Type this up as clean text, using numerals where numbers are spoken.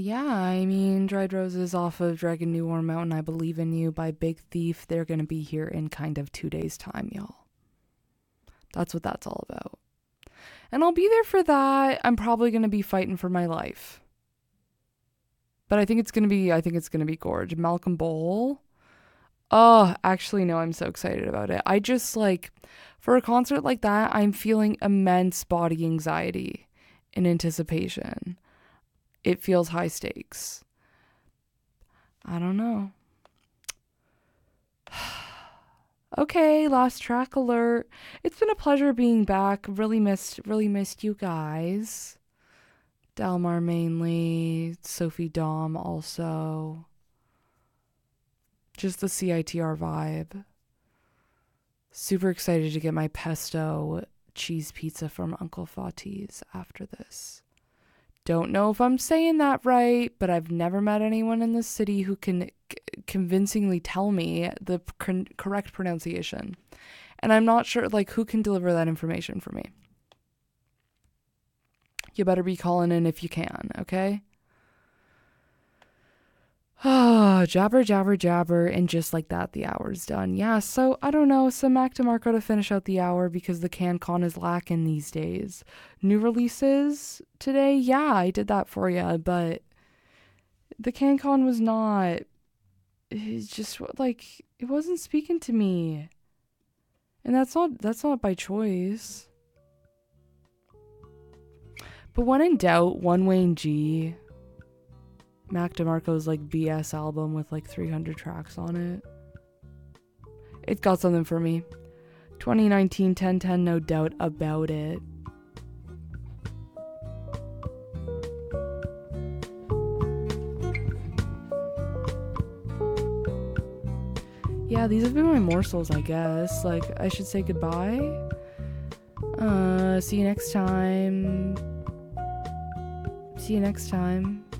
Yeah, I mean, Dried Roses off of Dragon New War Mountain, I Believe in You by Big Thief. They're going to be here in kind of 2 days' time, y'all. That's what that's all about. And I'll be there for that. I'm probably going to be fighting for my life. But I think it's going to be gorge. Malcolm Bowl. Oh, actually, no, I'm so excited about it. I just for a concert like that, I'm feeling immense body anxiety in anticipation. It feels high stakes. I don't know. Okay, last track alert. It's been a pleasure being back. Really missed you guys. Dalmar mainly, Sophie Dom also. Just the CITR vibe. Super excited to get my pesto cheese pizza from Uncle Fatih's after this. Don't know if I'm saying that right, but I've never met anyone in the city who can convincingly tell me the correct pronunciation. And I'm not sure, who can deliver that information for me. You better be calling in if you can, okay? Jabber, jabber, jabber, and just like that, the hour's done. Yeah, so, I don't know, some Mac DeMarco to finish out the hour because the CanCon is lacking these days. New releases today? Yeah, I did that for you, but the CanCon was not, it's just, it wasn't speaking to me. And that's not by choice. But when in doubt, One Wayne G, Mac DeMarco's BS album with 300 tracks on it. It's got something for me. 2019 1010, no doubt about it. Yeah, these have been my morsels, I guess. I should say goodbye. See you next time.